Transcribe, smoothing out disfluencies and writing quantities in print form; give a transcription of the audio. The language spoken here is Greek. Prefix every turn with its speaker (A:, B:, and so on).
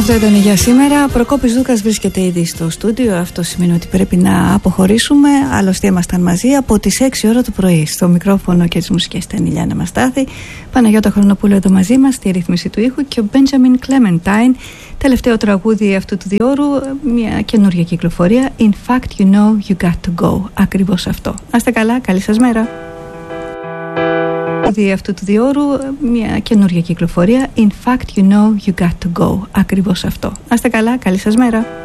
A: Αυτό ήταν για σήμερα. Προκόπης Δούκας βρίσκεται ήδη στο στούντιο. Αυτό σημαίνει ότι πρέπει να αποχωρήσουμε. Άλλωστε ήμασταν μαζί από τις 6 ώρα το πρωί. Στο μικρόφωνο και τις μουσικές ήταν η Λιάννα Μαστάθη, Παναγιώτα Χρονοπούλου εδώ μαζί μας, στη ρύθμιση του ήχου, και ο Μπέντζαμιν Κλέμεντάιν. Τελευταίο τραγούδι αυτού του διόρου, μια καινούργια κυκλοφορία. In fact, you know you got to go. Ακριβώς αυτό. Να είστε καλά, καλή σας μέρα. Αυτού του διόρου, μια καινούργια κυκλοφορία. In fact, you know you got to go. Ακριβώς αυτό. Να είστε καλά, καλή σας μέρα.